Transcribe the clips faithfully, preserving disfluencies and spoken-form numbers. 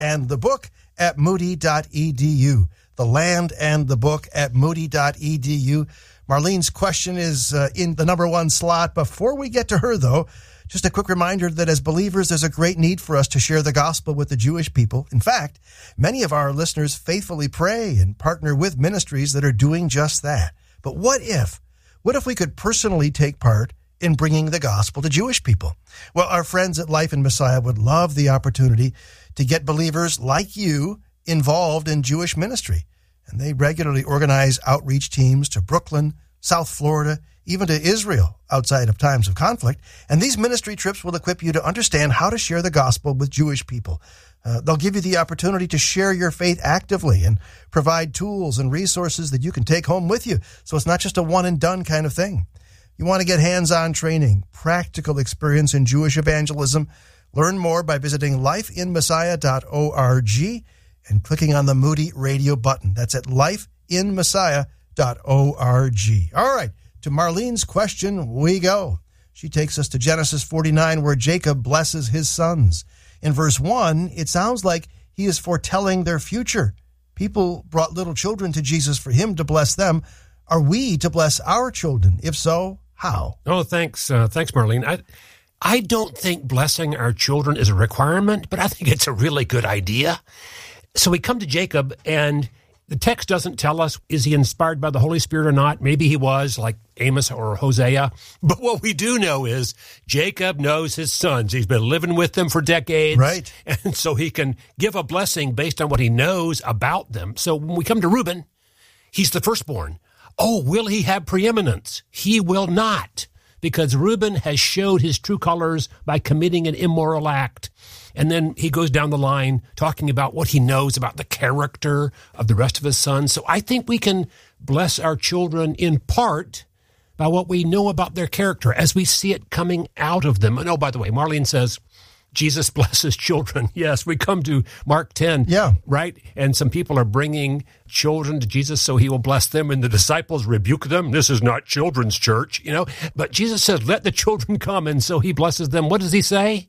and the Book at moody dot e d u. The Land and the Book at moody dot e d u. Marlene's question is uh, in the number one slot. Before we get to her, though, just a quick reminder that as believers, there's a great need for us to share the gospel with the Jewish people. In fact, many of our listeners faithfully pray and partner with ministries that are doing just that. But what if? What if we could personally take part in bringing the gospel to Jewish people? Well, our friends at Life in Messiah would love the opportunity to get believers like you involved in Jewish ministry. And they regularly organize outreach teams to Brooklyn, South Florida, even to Israel outside of times of conflict. And these ministry trips will equip you to understand how to share the gospel with Jewish people. Uh, they'll give you the opportunity to share your faith actively and provide tools and resources that you can take home with you. So it's not just a one and done kind of thing. You want to get hands-on training, practical experience in Jewish evangelism. Learn more by visiting life in messiah dot org and clicking on the Moody Radio button. That's at life in messiah dot org. All right, to Marlene's question we go. She takes us to Genesis forty-nine, where Jacob blesses his sons. In verse one, it sounds like he is foretelling their future. People brought little children to Jesus for him to bless them. Are we to bless our children? If so, how? Oh, thanks. Uh, thanks, Marlene. I, I don't think blessing our children is a requirement, but I think it's a really good idea. So we come to Jacob, and the text doesn't tell us, is he inspired by the Holy Spirit or not? Maybe he was, like Amos or Hosea. But what we do know is Jacob knows his sons. He's been living with them for decades. Right. And so he can give a blessing based on what he knows about them. So when we come to Reuben, he's the firstborn. Oh, will he have preeminence? He will not, because Reuben has showed his true colors by committing an immoral act. And then he goes down the line talking about what he knows about the character of the rest of his sons. So I think we can bless our children in part by what we know about their character as we see it coming out of them. And oh, by the way, Marlene says, Jesus blesses children. Yes, we come to Mark ten, yeah, right? And some people are bringing children to Jesus so he will bless them, and the disciples rebuke them. This is not children's church, you know. But Jesus says, let the children come, and so he blesses them. What does he say?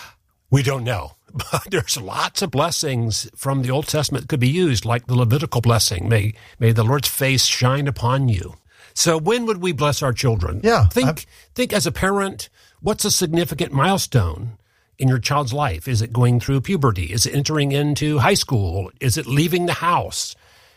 We don't know, but there's lots of blessings from the Old Testament that could be used, like the Levitical blessing. May may the Lord's face shine upon you. So when would we bless our children? Yeah, Think, I've... think as a parent, what's a significant milestone in your child's life? Is it going through puberty? Is it entering into high school? Is it leaving the house?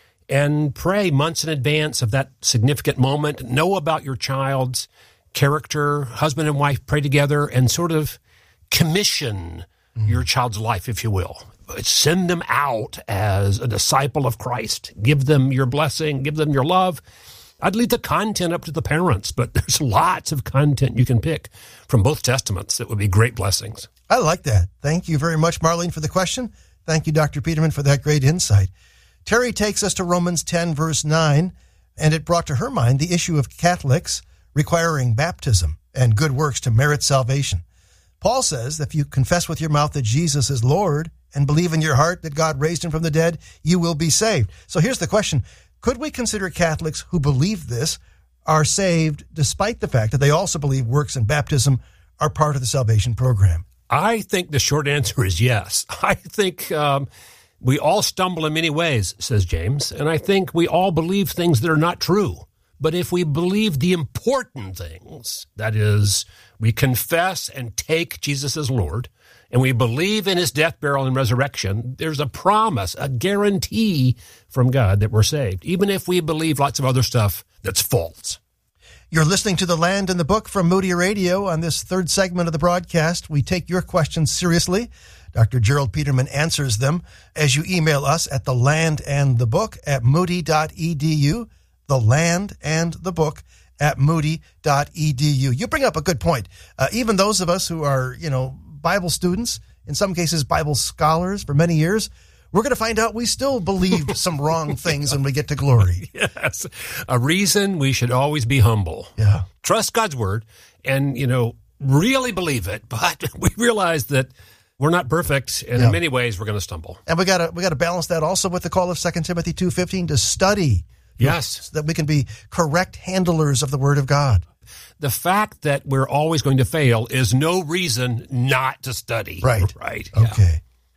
And pray months in advance of that significant moment. Know about your child's character. Husband and wife pray together and sort of commission mm-hmm. your child's life, if you will. Send them out as a disciple of Christ. Give them your blessing. Give them your love. I'd leave the content up to the parents, but there's lots of content you can pick from both testaments that would be great blessings. I like that. Thank you very much, Marlene, for the question. Thank you, Doctor Peterman, for that great insight. Terry takes us to Romans ten, verse nine, and it brought to her mind the issue of Catholics requiring baptism and good works to merit salvation. Paul says that if you confess with your mouth that Jesus is Lord and believe in your heart that God raised him from the dead, you will be saved. So here's the question. Could we consider Catholics who believe this are saved despite the fact that they also believe works and baptism are part of the salvation program? I think the short answer is yes. I think um, we all stumble in many ways, says James, and I think we all believe things that are not true. But if we believe the important things, that is, we confess and take Jesus as Lord, and we believe in his death, burial, and resurrection, there's a promise, a guarantee from God that we're saved, even if we believe lots of other stuff that's false. You're listening to The Land and the Book from Moody Radio. On this third segment of the broadcast, we take your questions seriously. Doctor Gerald Peterman answers them as you email us at thelandandthebook at moody dot e d u. The Land and the Book at moody dot e d u. You bring up a good point. Uh, even those of us who are, you know, Bible students, in some cases Bible scholars for many years, we're going to find out we still believe some wrong things when we get to glory. Yes. A reason we should always be humble. Yeah. Trust God's word and, you know, really believe it. But we realize that we're not perfect, and yeah. in many ways we're going to stumble. And we got to we got to balance that also with the call of Second Timothy two fifteen to study. Yes. So that we can be correct handlers of the Word of God. The fact that we're always going to fail is no reason not to study. Right. Right. Okay. Yeah.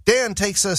Dan takes us